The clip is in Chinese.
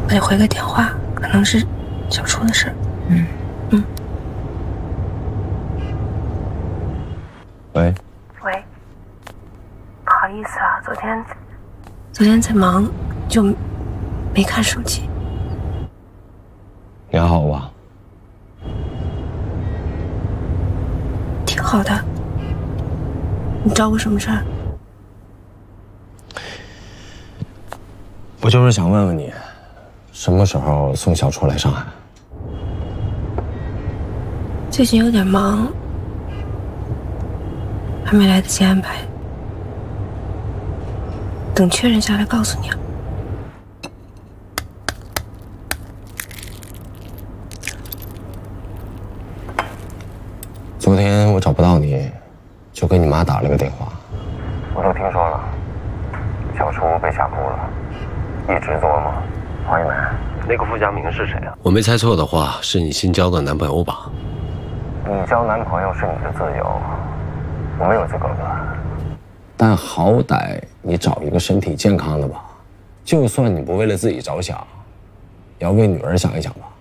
我得回个电话，可能是小初的事儿。 喂， 不好意思啊，昨天在忙，就没看手机。 你还好吧？ 挺好的。你找我什么事儿？ 我就是想问问你，什么时候送小初来上海？ 最近有点忙，还没来得及安排。等确认下来告诉你啊。 昨天我找不到你，就给你妈打了个电话。我都听说了，小初被吓哭了，一直琢磨。黄一梅，那个傅家明是谁啊？ 我没猜错的话，是你新交的男朋友吧？ 你交男朋友是你的自由，我没有资格管。但好歹你找一个身体健康的吧，就算你不为了自己着想，也要为女儿想一想吧。